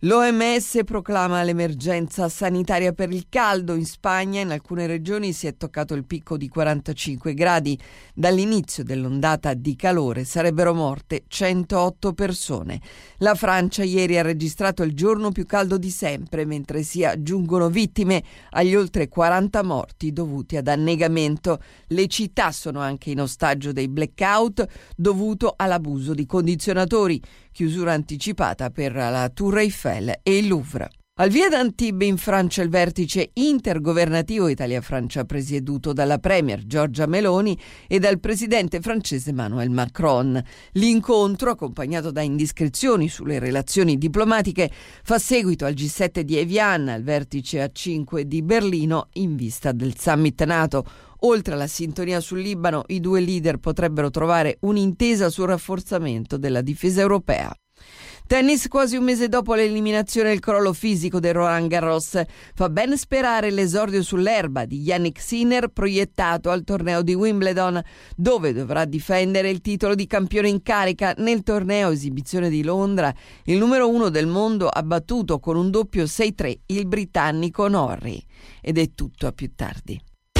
L'OMS proclama l'emergenza sanitaria per il caldo. In Spagna in alcune regioni si è toccato il picco di 45 gradi. Dall'inizio dell'ondata di calore sarebbero morte 108 persone. La Francia ieri ha registrato il giorno più caldo di sempre, mentre si aggiungono vittime agli oltre 40 morti dovuti ad annegamento. Le città sono anche in ostaggio dei blackout dovuto all'abuso di condizionatori. Chiusura anticipata per la Tour Eiffel e il Louvre. Al via d'Antibes in Francia il vertice intergovernativo Italia-Francia presieduto dalla premier Giorgia Meloni e dal presidente francese Emmanuel Macron. L'incontro, accompagnato da indiscrezioni sulle relazioni diplomatiche, fa seguito al G7 di Evian, al vertice A5 di Berlino in vista del summit NATO. Oltre alla sintonia sul Libano, i due leader potrebbero trovare un'intesa sul rafforzamento della difesa europea. Tennis, quasi un mese dopo l'eliminazione e il crollo fisico del Roland Garros. Fa ben sperare l'esordio sull'erba di Jannik Sinner, proiettato al torneo di Wimbledon, dove dovrà difendere il titolo di campione in carica. Nel torneo esibizione di Londra, il numero 1 del mondo ha battuto con un doppio 6-3 il britannico Norrie. Ed è tutto, a più tardi.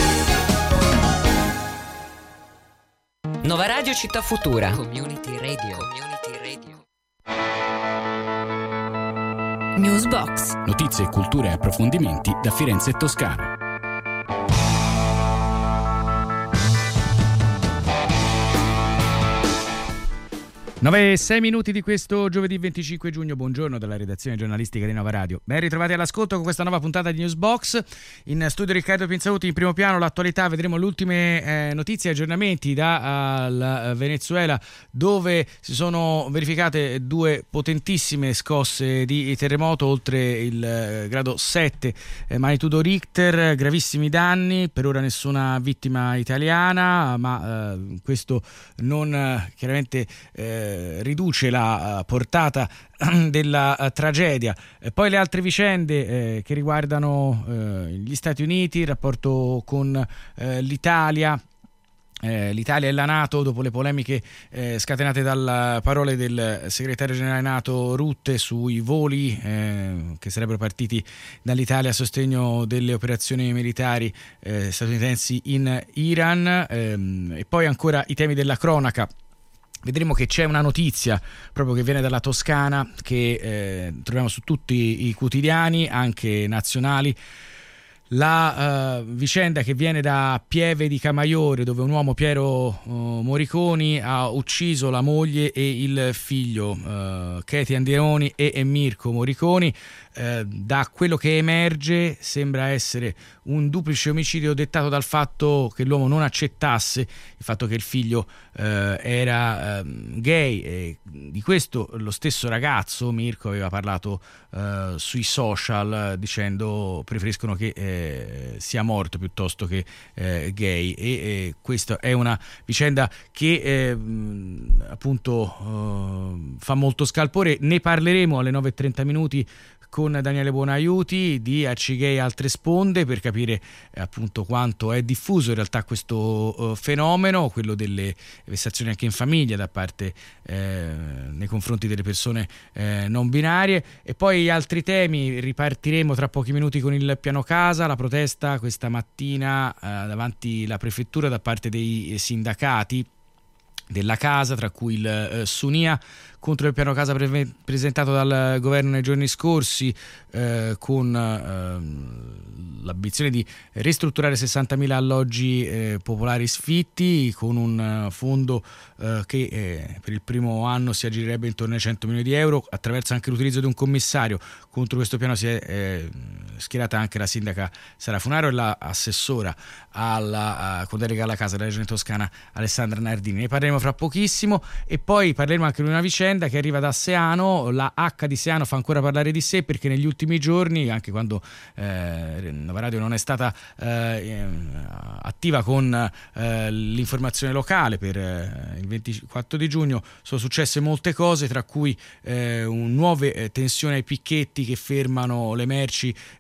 Nova Radio Città Futura. Community Radio. Newsbox. Notizie, cultura e approfondimenti da Firenze e Toscana. 9:06 di questo giovedì 25 giugno. Buongiorno dalla redazione giornalistica di Nova Radio. Ben ritrovati all'ascolto con questa nuova puntata di Newsbox. In studio Riccardo Pinzauti, in primo piano l'attualità. Vedremo le ultime notizie e aggiornamenti dal Venezuela, dove si sono verificate due potentissime scosse di terremoto, oltre il grado 7 magnitudo Richter, gravissimi danni, per ora nessuna vittima italiana, ma questo non chiaramente riduce la portata della tragedia. Poi le altre vicende che riguardano gli Stati Uniti, il rapporto con l'Italia e la NATO, dopo le polemiche scatenate dalle parole del segretario generale NATO Rutte sui voli che sarebbero partiti dall'Italia a sostegno delle operazioni militari statunitensi in Iran, e poi ancora i temi della cronaca. Vedremo che c'è una notizia proprio che viene dalla Toscana, che troviamo su tutti i quotidiani, anche nazionali. La vicenda che viene da Pieve di Camaiore, dove un uomo, Piero Moriconi, ha ucciso la moglie e il figlio, Katie Anderoni e Mirko Moriconi. Da quello che emerge sembra essere un duplice omicidio dettato dal fatto che l'uomo non accettasse il fatto che il figlio era gay, e di questo lo stesso ragazzo Mirko aveva parlato sui social, dicendo preferiscono che sia morto piuttosto che gay, e questa è una vicenda che appunto fa molto scalpore. Ne parleremo alle 9:30 con Daniele Buonaiuti di Arcigay Altre Sponde, per capire appunto quanto è diffuso in realtà questo fenomeno, quello delle vessazioni anche in famiglia da parte nei confronti delle persone non binarie. E poi altri temi, ripartiremo tra pochi minuti con il piano casa, la protesta questa mattina davanti alla prefettura da parte dei sindacati della casa, tra cui il Sunia, contro il piano casa presentato dal governo nei giorni scorsi, con l'ambizione di ristrutturare 60.000 alloggi popolari sfitti, con un fondo che per il primo anno si aggirerebbe intorno ai 100 milioni di euro, attraverso anche l'utilizzo di un commissario. Contro questo piano si è schierata anche la sindaca Sara Funaro e l'assessora con delega alla casa della regione toscana Alessandra Nardini. Ne parleremo fra pochissimo, e poi parleremo anche di una vicenda che arriva da Seano. La H di Seano fa ancora parlare di sé, perché negli ultimi giorni, anche quando Nova Radio non è stata attiva con l'informazione locale per il 24 di giugno, sono successe molte cose, tra cui nuove tensioni ai picchetti che fermano le merci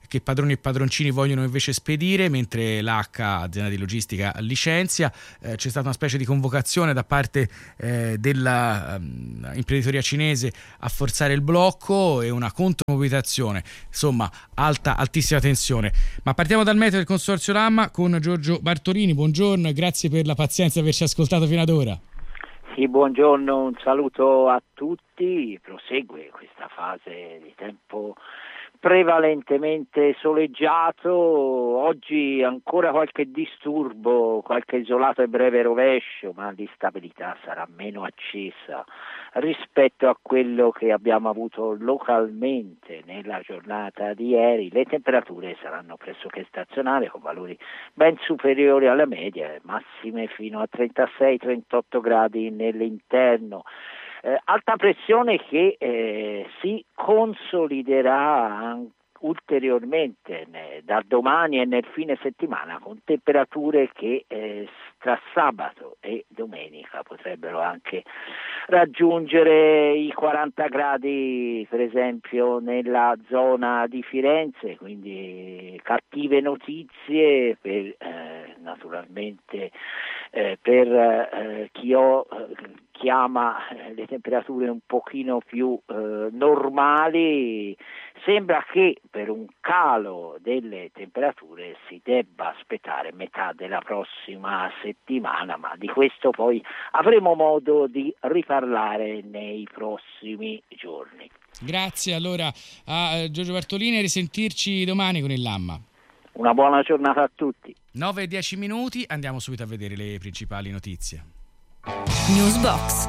che padroni e padroncini vogliono invece spedire, mentre l'H, azienda di logistica, licenzia. C'è stata una specie di convocazione da parte della imprenditoria cinese a forzare il blocco e una contromobilitazione, insomma altissima tensione. Ma partiamo dal meteo del Consorzio Lamma con Giorgio Bartolini. Buongiorno e grazie per la pazienza di averci ascoltato fino ad ora. Sì, buongiorno, un saluto a tutti. Prosegue questa fase di tempo prevalentemente soleggiato. Oggi ancora qualche disturbo, qualche isolato e breve rovescio, ma l'instabilità sarà meno accesa rispetto a quello che abbiamo avuto localmente nella giornata di ieri. Le temperature saranno pressoché stazionarie con valori ben superiori alla media, massime fino a 36-38 gradi nell'interno. Alta pressione che si consoliderà ulteriormente da domani e nel fine settimana, con temperature che tra sabato e domenica potrebbero anche raggiungere i 40 gradi, per esempio nella zona di Firenze, quindi cattive notizie per naturalmente per chi chiama le temperature un pochino più normali. Sembra che per un calo delle temperature si debba aspettare metà della prossima settimana, ma di questo poi avremo modo di riparlare nei prossimi giorni. Grazie allora a Giorgio Bartolini e risentirci domani con il Lamma. Una buona giornata a tutti. 9:10, andiamo subito a vedere le principali notizie. Newsbox.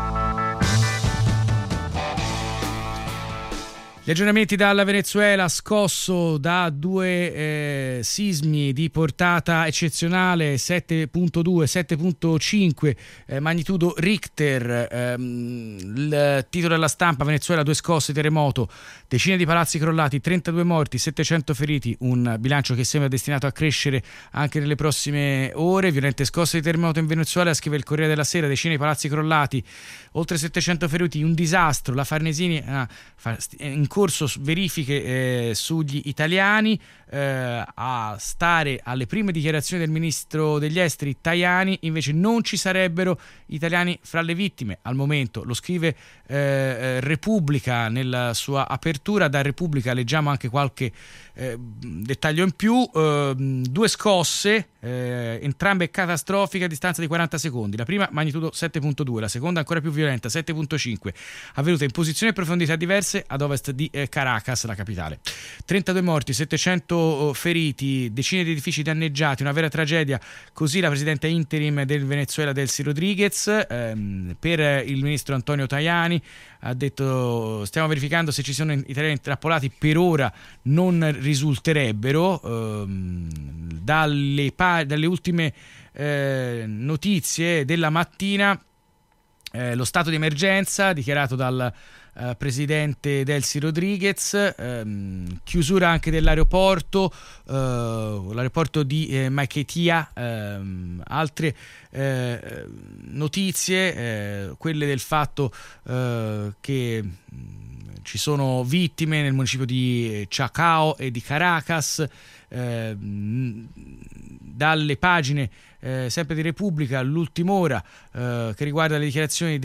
Gli aggiornamenti dalla Venezuela, scosso da due sismi di portata eccezionale, 7.2, 7.5 magnitudo Richter. Il titolo della stampa: Venezuela, 2 scosse, terremoto, decine di palazzi crollati, 32 morti, 700 feriti, un bilancio che sembra destinato a crescere anche nelle prossime ore. Violente scosse di terremoto in Venezuela, scrive il Corriere della Sera, decine di palazzi crollati, oltre 700 feriti, un disastro. La Farnesini in corso verifiche sugli italiani, a stare alle prime dichiarazioni del ministro degli esteri Tajani. Invece non ci sarebbero italiani fra le vittime al momento, lo scrive Repubblica nella sua apertura. Da Repubblica leggiamo anche qualche dettaglio in più. 2 scosse, entrambe catastrofiche, a distanza di 40 secondi. La prima magnitudo 7.2, la seconda ancora più violenta, 7.5, avvenuta in posizioni e profondità diverse ad ovest di Caracas, la capitale. 32 morti, 700 feriti, decine di edifici danneggiati, una vera tragedia. Così la presidente interim del Venezuela, Delcy Rodriguez. Per il ministro Antonio Tajani ha detto: stiamo verificando se ci sono italiani intrappolati, per ora non risulterebbero. Dalle ultime notizie della mattina, lo stato di emergenza dichiarato dal presidente Delcy Rodriguez, chiusura anche dell'aeroporto, l'aeroporto di Maiquetía. Altre notizie, quelle del fatto che ci sono vittime nel municipio di Chacao e di Caracas. Dalle pagine sempre di Repubblica, l'ultima ora, che riguarda le dichiarazioni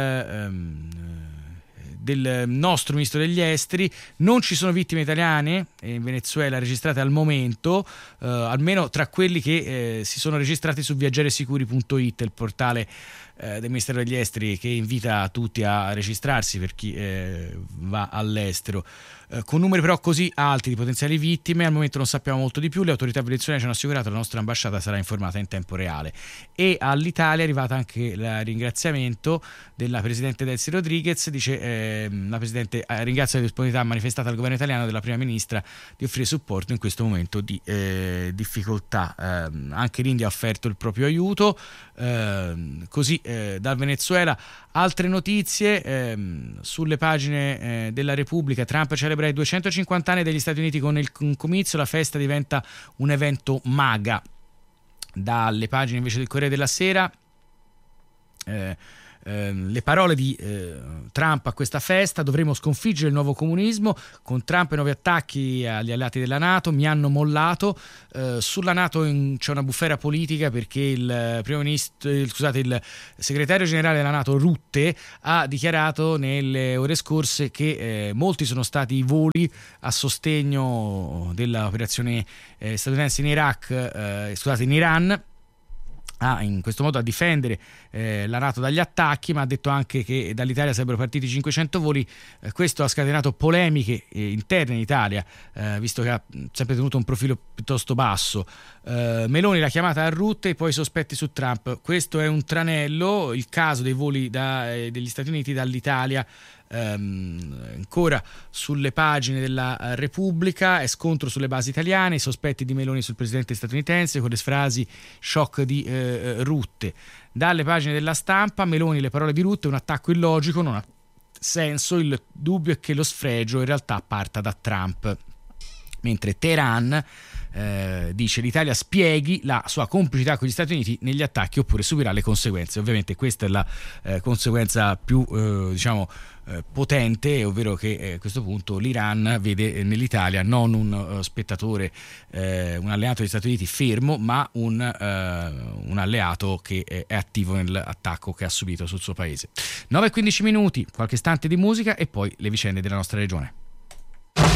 del nostro ministro degli esteri: non ci sono vittime italiane in Venezuela registrate al momento, almeno tra quelli che si sono registrati su viaggiaresicuri.it, il portale del Ministero degli Esteri, che invita tutti a registrarsi per chi va all'estero. Con numeri però così alti di potenziali vittime al momento non sappiamo molto di più. Le autorità venezuelane ci hanno assicurato che la nostra ambasciata sarà informata in tempo reale. E all'Italia è arrivato anche il ringraziamento della presidente Delcy Rodriguez. Dice la presidente ringrazia la disponibilità manifestata al governo italiano della prima ministra di offrire supporto in questo momento di difficoltà. Anche l'India ha offerto il proprio aiuto. Così dal Venezuela altre notizie sulle pagine della Repubblica. Trump celebra i 250 anni degli Stati Uniti con il comizio, la festa diventa un evento MAGA. Dalle pagine invece del Corriere della Sera, le parole di Trump a questa festa: dovremo sconfiggere il nuovo comunismo. Con Trump e nuovi attacchi agli alleati della NATO mi hanno mollato. Sulla NATO c'è una bufera politica, perché il segretario generale della NATO Rutte ha dichiarato nelle ore scorse che molti sono stati i voli a sostegno dell'operazione statunitense in in Iran, in questo modo a difendere la NATO dagli attacchi, ma ha detto anche che dall'Italia sarebbero partiti 500 voli. Questo ha scatenato polemiche interne in Italia, visto che ha sempre tenuto un profilo piuttosto basso. Meloni l'ha chiamata a Rutte e poi i sospetti su Trump. Questo è un tranello, il caso dei voli degli Stati Uniti dall'Italia. Ancora sulle pagine della Repubblica è scontro sulle basi italiane, i sospetti di Meloni sul presidente statunitense con le frasi shock di Rutte. Dalle pagine della Stampa, Meloni, le parole di Rutte, un attacco illogico, non ha senso, il dubbio è che lo sfregio in realtà parta da Trump. Mentre Teheran dice l'Italia spieghi la sua complicità con gli Stati Uniti negli attacchi oppure subirà le conseguenze. Ovviamente questa è la conseguenza più potente, ovvero che a questo punto l'Iran vede nell'Italia non un spettatore, un alleato degli Stati Uniti fermo, ma un alleato che è attivo nell'attacco che ha subito sul suo paese. 9:15 minuti, qualche istante di musica e poi le vicende della nostra regione.